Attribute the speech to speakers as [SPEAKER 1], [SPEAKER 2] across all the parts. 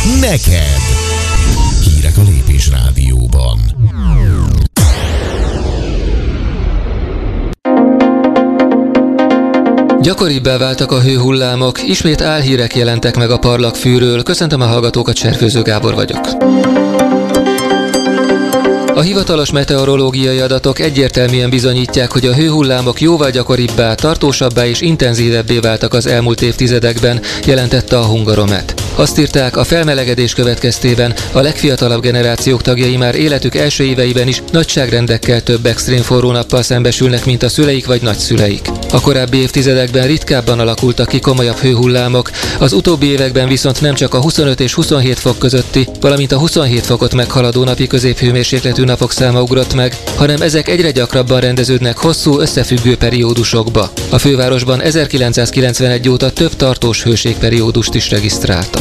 [SPEAKER 1] neked. Hírek a Lépés Rádióban.
[SPEAKER 2] Gyakoribbá váltak a hőhullámok, ismét álhírek jelentek meg a Parlagfűről. Köszöntöm a hallgatókat, Cserfőző Gábor vagyok. A hivatalos meteorológiai adatok egyértelműen bizonyítják, hogy a hőhullámok jóval gyakoribbá, tartósabbá és intenzívebbé váltak az elmúlt évtizedekben, jelentette a Hungaromet. Azt írták, a felmelegedés következtében a legfiatalabb generációk tagjai már életük első éveiben is nagyságrendekkel több extrém forró nappal szembesülnek, mint a szüleik vagy nagyszüleik. A korábbi évtizedekben ritkábban alakultak ki komolyabb hőhullámok, az utóbbi években viszont nem csak a 25 és 27 fok közötti, valamint a 27 fokot meghaladó napi középhőmérsékletű napok száma ugrott meg, hanem ezek egyre gyakrabban rendeződnek hosszú, összefüggő periódusokba. A fővárosban 1991 óta több tartós hőségperiódust is regisztráltak.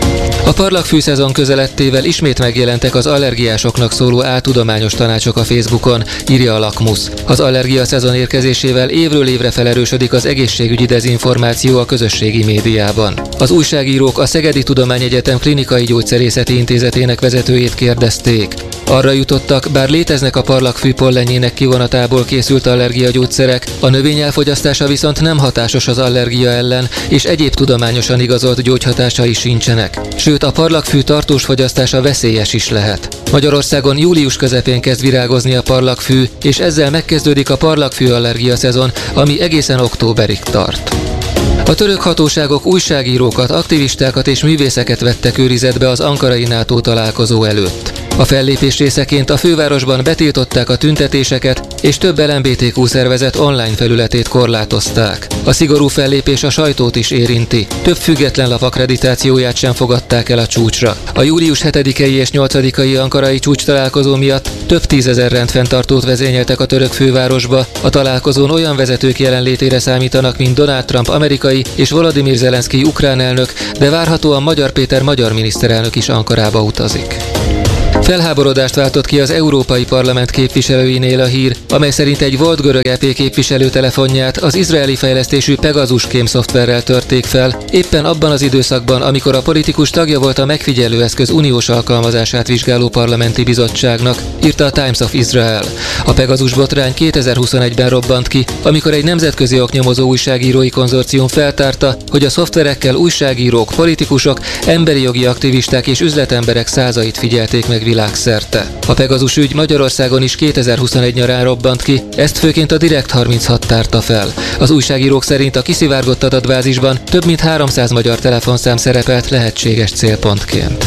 [SPEAKER 2] A Parlagfű szezon közelettével ismét megjelentek az allergiásoknak szóló áltudományos tanácsok a Facebookon, írja a Lakmusz. Az allergia szezon érkezésével évről évre felerősödik az egészségügyi dezinformáció a közösségi médiában. Az újságírók a Szegedi Tudományegyetem Klinikai Gyógyszerészeti Intézetének vezetőjét kérdezték. Arra jutottak, bár léteznek a parlagfű pollenjének kivonatából készült allergiagyógyszerek, a növény elfogyasztása viszont nem hatásos az allergia ellen, és egyéb tudományosan igazolt gyógyhatásai sincsenek. Sőt, a parlagfű tartós fogyasztása veszélyes is lehet. Magyarországon július közepén kezd virágozni a parlagfű, és ezzel megkezdődik a parlagfű allergia szezon, ami egészen októberig tart. A török hatóságok újságírókat, aktivistákat és művészeket vettek őrizetbe az ankarai NATO találkozó előtt. A fellépés részeként a fővárosban betiltották a tüntetéseket, és több LMBTQ szervezet online felületét korlátozták. A szigorú fellépés a sajtót is érinti. Több független lap akkreditációját sem fogadták el a csúcsra. A július 7-i és 8-ai ankarai csúcs találkozó miatt több tízezer rendfenntartót vezényeltek a török fővárosba. A találkozón olyan vezetők jelenlétére számítanak, mint Donald Trump amerikai és Volodymyr Zelenszkij ukrán elnök, de várhatóan Magyar Péter magyar miniszterelnök is Ankarába utazik. Felháborodást váltott ki az Európai Parlament képviselőinél a hír, amely szerint egy volt görög EP képviselő telefonját az izraeli fejlesztésű Pegasus kémszoftverrel törték fel, éppen abban az időszakban, amikor a politikus tagja volt a megfigyelőeszköz uniós alkalmazását vizsgáló parlamenti bizottságnak, írta a Times of Israel. A Pegasus botrány 2021-ben robbant ki, amikor egy nemzetközi oknyomozó újságírói konzorcium feltárta, hogy a szoftverekkel újságírók, politikusok, emberi jogi aktivisták és üzletemberek százait figyelték meg világszerte. A Pegasus ügy Magyarországon is 2021 nyarán robbant ki, ezt főként a Direkt 36 tárta fel. Az újságírók szerint a kiszivárgott adatbázisban több mint 300 magyar telefonszám szerepelt lehetséges célpontként.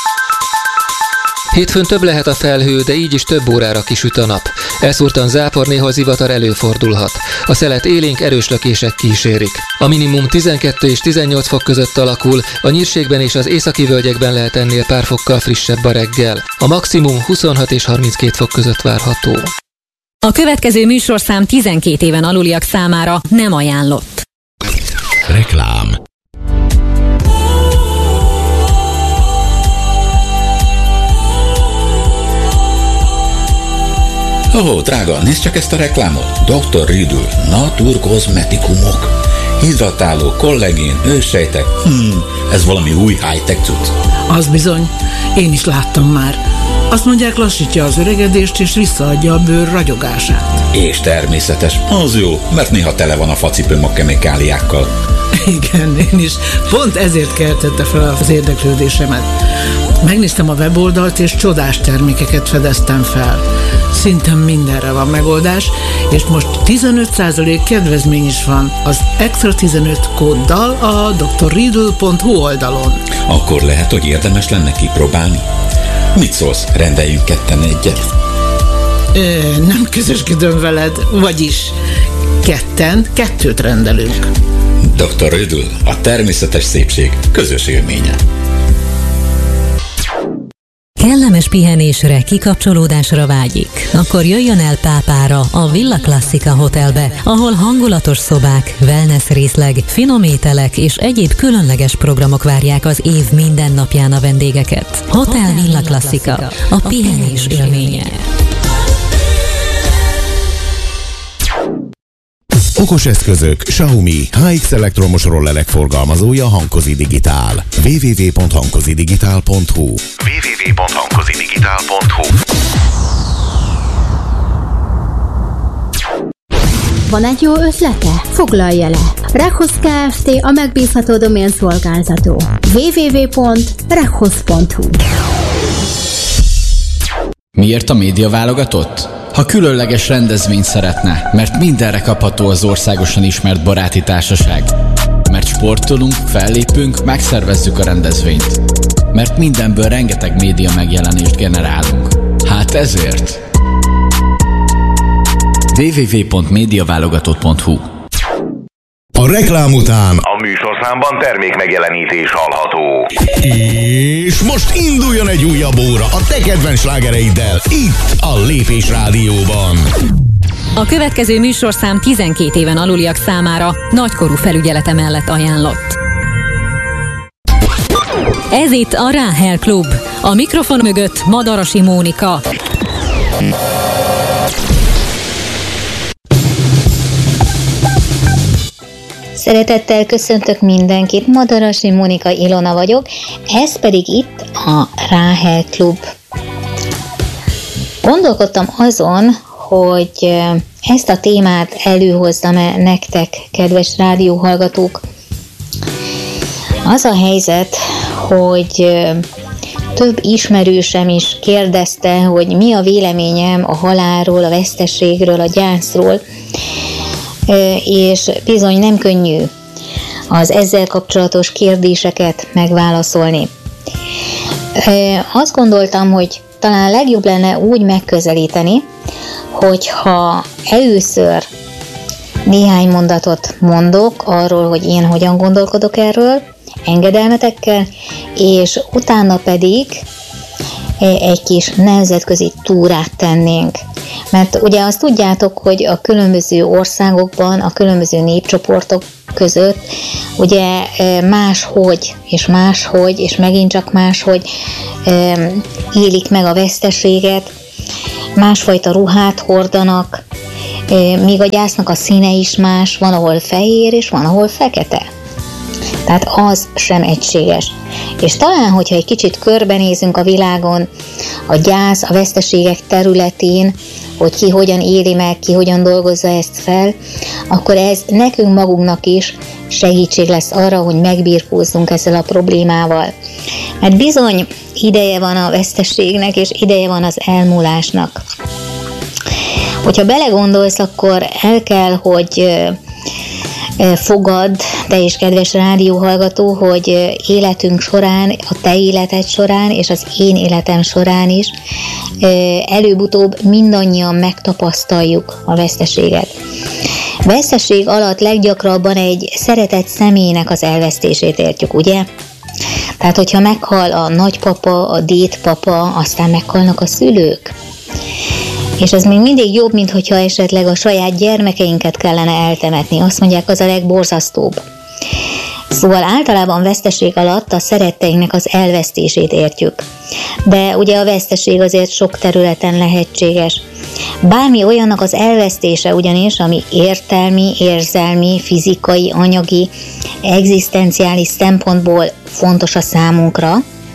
[SPEAKER 2] Hétfőn több lehet a felhő, de így is több órára kisüt a nap. Elszórtan zápor, néha zivatar előfordulhat. A szelet élénk erős lökések kísérik. A minimum 12 és 18 fok között alakul, a nyírségben és az északi völgyekben lehet ennél pár fokkal frissebb a reggel. A maximum 26 és 32 fok között várható.
[SPEAKER 3] A következő műsorszám 12 éven aluliak számára nem ajánlott.
[SPEAKER 1] Reklám.
[SPEAKER 4] Ó, drága, nézd csak ezt a reklámot. Dr. Riddle, naturkozmetikumok. Hidratáló, kollagén, őssejtek. Ez valami új high-tech cucc.
[SPEAKER 5] Az bizony, én is láttam már. Azt mondják, lassítja az öregedést és visszaadja a bőr ragyogását.
[SPEAKER 4] És természetes, az jó, mert néha tele van a facipőm a kemikáliákkal.
[SPEAKER 5] Igen, én is. Pont ezért keltette fel az érdeklődésemet. Megnéztem a weboldalt, és csodás termékeket fedeztem fel. Szinte mindenre van megoldás, és most 15% kedvezmény is van az Extra 15 kóddal a drriddle.hu oldalon.
[SPEAKER 4] Akkor lehet, hogy érdemes lenne kipróbálni. Mit szólsz, rendeljünk ketten egyet?
[SPEAKER 5] Nem közösködöm veled, vagyis kettőt rendelünk.
[SPEAKER 4] Dr. Riddle, a természetes szépség közös élménye.
[SPEAKER 3] Kellemes pihenésre, kikapcsolódásra vágyik? Akkor jöjjön el Pápára, a Villa Classica Hotelbe, ahol hangulatos szobák, wellness részleg, finom ételek és egyéb különleges programok várják az év minden napján a vendégeket. Hotel Villa Classica, a pihenés élménye.
[SPEAKER 1] Okos eszközök, Xiaomi, HX elektromos rollerek forgalmazója Hankozi Digitál. www.hankozidigital.hu www.hankozidigital.hu
[SPEAKER 6] Van egy jó ötlete? Foglalja le! Rekhoz Kft. A megbízható doménszolgáltató. www.rekhoz.hu
[SPEAKER 7] Miért a média válogatott? Ha különleges rendezvényt szeretne, mert mindenre kapható az országosan ismert baráti társaság. Mert sportolunk, fellépünk, megszervezzük a rendezvényt. Mert mindenből rengeteg média megjelenést generálunk. Hát ezért! www.mediaválogatott.hu
[SPEAKER 1] A reklám után
[SPEAKER 8] a műsorszámban termékmegjelenítés hallható.
[SPEAKER 1] és most induljon egy újabb óra a te kedvenc slágereiddel itt a Lépés Rádióban.
[SPEAKER 3] A következő műsorszám 12 éven aluliak számára nagykorú felügyelete mellett ajánlott. Ez itt a Ráhel Klub. A mikrofon mögött Madarasi Mónika.
[SPEAKER 9] Szeretettel köszöntök mindenkit, Madarasi Mónika Ilona vagyok, ez pedig itt a Ráhel Klub. Gondolkodtam azon, hogy ezt a témát előhozzam-e nektek, kedves rádióhallgatók. Az a helyzet, hogy több ismerősem is kérdezte, hogy mi a véleményem a halálról, a veszteségről, a gyászról, és bizony nem könnyű az ezzel kapcsolatos kérdéseket megválaszolni. Azt gondoltam, hogy talán legjobb lenne úgy megközelíteni, hogyha először néhány mondatot mondok arról, hogy én hogyan gondolkodok erről, engedelmetekkel, és utána pedig egy kis nemzetközi túrát tennénk. Mert ugye azt tudjátok, hogy a különböző országokban, a különböző népcsoportok között ugye máshogy, és megint csak máshogy élik meg a veszteséget, másfajta ruhát hordanak, míg a gyásznak a színe is más, van ahol fehér és van ahol fekete. Tehát az sem egységes. És talán, hogyha egy kicsit körbenézünk a világon, a gyász, a veszteségek területén, hogy ki hogyan éli meg, ki hogyan dolgozza ezt fel, akkor ez nekünk magunknak is segítség lesz arra, hogy megbirkózzunk ezzel a problémával. Mert bizony ideje van a veszteségnek, és ideje van az elmúlásnak. Hogyha belegondolsz, akkor el kell, hogy fogadd, te is kedves rádióhallgató, hogy életünk során, a te életed során, és az én életem során is előbb-utóbb mindannyian megtapasztaljuk a veszteséget. Veszteség alatt leggyakrabban egy szeretett személynek az elvesztését értjük, ugye? Tehát, hogyha meghal a nagypapa, a dédpapa, aztán meghalnak a szülők. És ez még mindig jobb, mint hogyha esetleg a saját gyermekeinket kellene eltemetni. Azt mondják, az a legborzasztóbb. Szóval általában veszteség alatt a szeretteinknek az elvesztését értjük. De ugye a veszteség azért sok területen lehetséges. Bármi olyannak az elvesztése ugyanis, ami értelmi, érzelmi, fizikai, anyagi, egzisztenciális szempontból fontos a számunkra,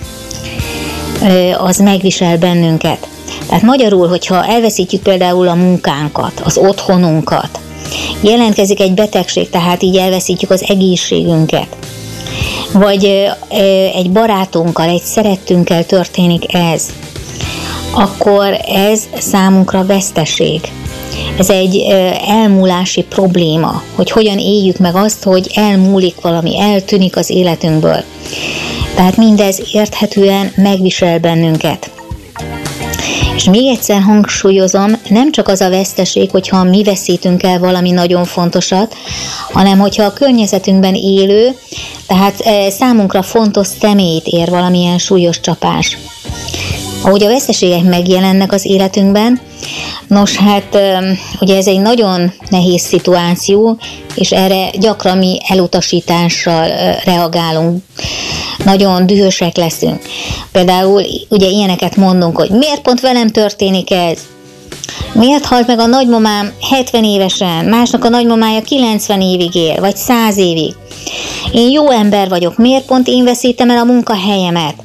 [SPEAKER 9] az megvisel bennünket. Tehát magyarul, hogyha elveszítjük például a munkánkat, az otthonunkat, jelentkezik egy betegség, tehát így elveszítjük az egészségünket, vagy egy barátunkkal, egy szerettünkkel történik ez, akkor ez számunkra veszteség. Ez egy elmúlási probléma, hogy hogyan éljük meg azt, hogy elmúlik valami, eltűnik az életünkből. Tehát mindez érthetően megvisel bennünket. És még egyszer hangsúlyozom, nem csak az a veszteség, hogyha mi veszítünk el valami nagyon fontosat, hanem hogyha a környezetünkben élő, tehát számunkra fontos személyt ér valamilyen súlyos csapás. Ahogy a veszteségek megjelennek az életünkben, nos hát ugye ez egy nagyon nehéz szituáció, és erre gyakran mi elutasítással reagálunk. Nagyon dühösek leszünk. Például ugye ilyeneket mondunk, hogy miért pont velem történik ez? Miért halt meg a nagymamám 70 évesen, másnak a nagymamája 90 évig él, vagy 100 évig? Én jó ember vagyok, miért pont én veszítem el a munkahelyemet?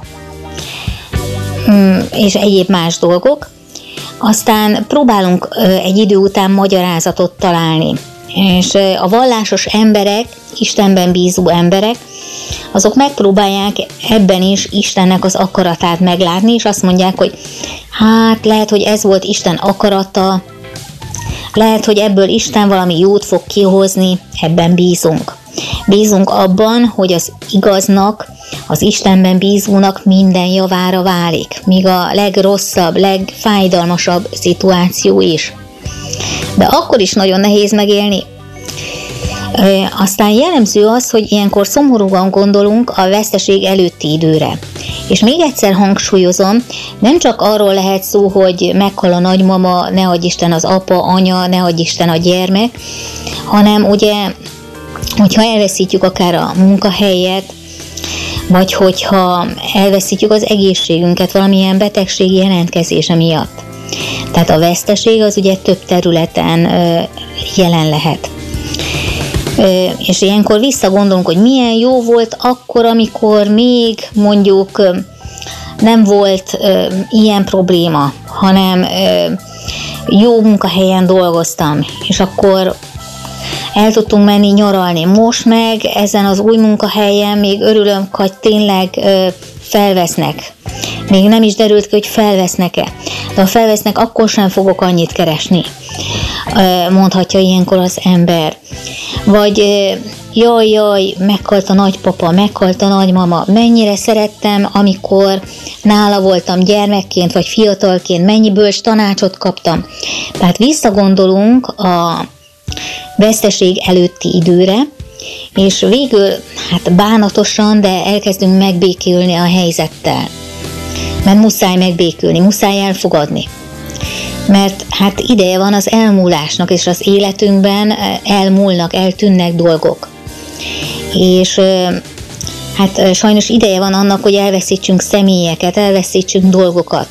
[SPEAKER 9] És egyéb más dolgok. Aztán próbálunk egy idő után magyarázatot találni. És a vallásos emberek, Istenben bízó emberek, azok megpróbálják ebben is Istennek az akaratát meglátni, és azt mondják, hogy hát lehet, hogy ez volt Isten akarata, lehet, hogy ebből Isten valami jót fog kihozni, ebben bízunk. Bízunk abban, hogy az igaznak, az Istenben bízónak minden javára válik, míg a legrosszabb, legfájdalmasabb szituáció is. De akkor is nagyon nehéz megélni. Aztán jellemző az, hogy ilyenkor szomorúan gondolunk a veszteség előtti időre. És még egyszer hangsúlyozom, nem csak arról lehet szó, hogy meghal a nagymama, ne adj Isten az apa, anya, ne adj Isten a gyermek, hanem ugye, hogyha elveszítjük akár a munkahelyet, vagy hogyha elveszítjük az egészségünket valamilyen betegség jelentkezése miatt. Tehát a veszteség az ugye több területen jelen lehet. És ilyenkor visszagondolunk, hogy milyen jó volt akkor, amikor még mondjuk nem volt ilyen probléma, hanem jó munkahelyen dolgoztam, és akkor el tudtunk menni nyaralni. Most meg ezen az új munkahelyen még örülök, hogy tényleg felvesznek. Még nem is derült ki, hogy felvesznek-e. De ha felvesznek, akkor sem fogok annyit keresni, mondhatja ilyenkor az ember. Vagy jaj, meghalt a nagypapa, meghalt a nagymama, mennyire szerettem, amikor nála voltam gyermekként, vagy fiatalként, mennyi bölcs tanácsot kaptam. Tehát visszagondolunk a veszteség előtti időre, és végül hát bánatosan, de elkezdünk megbékülni a helyzettel. Mert muszáj megbékülni, muszáj elfogadni. Mert hát ideje van az elmúlásnak, és az életünkben elmúlnak, eltűnnek dolgok. És hát sajnos ideje van annak, hogy elveszítsünk személyeket, elveszítsünk dolgokat.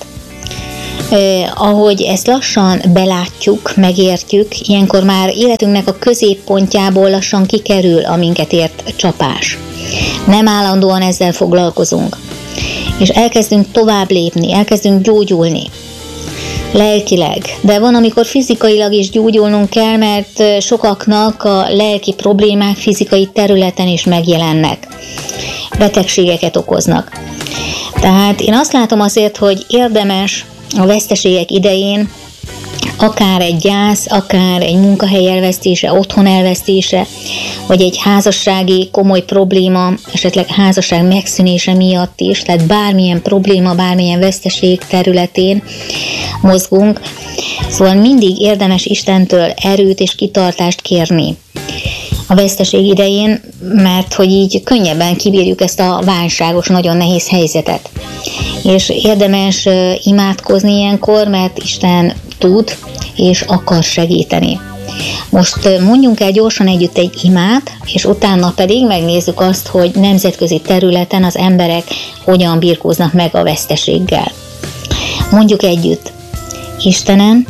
[SPEAKER 9] Ahogy ezt lassan belátjuk, megértjük, ilyenkor már életünknek a középpontjából lassan kikerül a minket ért csapás. Nem állandóan ezzel foglalkozunk. És elkezdünk tovább lépni, elkezdünk gyógyulni. Lelkileg. De van, amikor fizikailag is gyógyulnunk kell, mert sokaknak a lelki problémák fizikai területen is megjelennek. Betegségeket okoznak. Tehát én azt látom azért, hogy érdemes a veszteségek idején akár egy gyász, akár egy munkahely elvesztése, otthon elvesztése, vagy egy házassági komoly probléma, esetleg házasság megszűnése miatt is, tehát bármilyen probléma, bármilyen veszteség területén mozgunk. Szóval mindig érdemes Istentől erőt és kitartást kérni a veszteség idején, mert hogy így könnyebben kibírjuk ezt a válságos, nagyon nehéz helyzetet. És érdemes imádkozni ilyenkor, mert Isten tud és akar segíteni. Most mondjunk el gyorsan együtt egy imát, és utána pedig megnézzük azt, hogy nemzetközi területen az emberek hogyan birkóznak meg a veszteséggel. Mondjuk együtt: Istenem,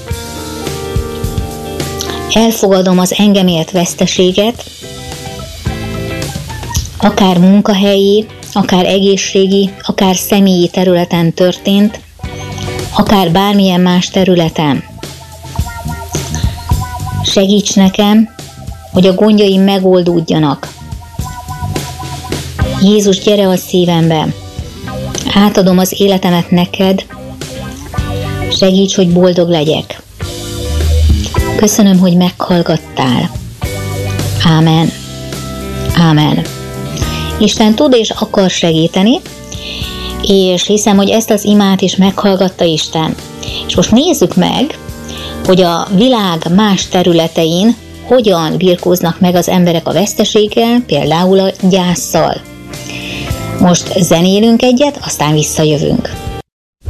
[SPEAKER 9] elfogadom az engem ért veszteséget, akár munkahelyi, akár egészségi, akár személyi területen történt, akár bármilyen más területen. Segíts nekem, hogy a gondjaim megoldódjanak. Jézus, gyere a szívembe. Átadom az életemet neked. Segíts, hogy boldog legyek. Köszönöm, hogy meghallgattál. Ámen. Ámen. Isten tud és akar segíteni, és hiszem, hogy ezt az imát is meghallgatta Isten. És most nézzük meg, hogy a világ más területein hogyan birkóznak meg az emberek a veszteséggel, például a gyásszal. Most zenélünk egyet, aztán visszajövünk.